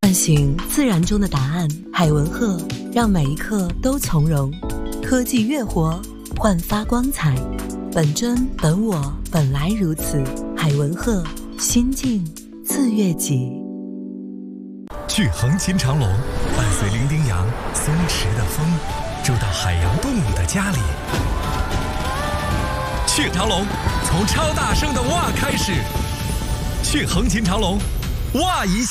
唤醒自然中的答案，海文鹤让每一刻都从容。科技乐活，焕发光彩。本真本我，本来如此。海文鹤，心静自悦己。 去横琴长隆，伴随伶仃洋松弛的风，住到海洋动物的家里。去长隆，从超大声的哇开始。去横琴长隆，哇一下。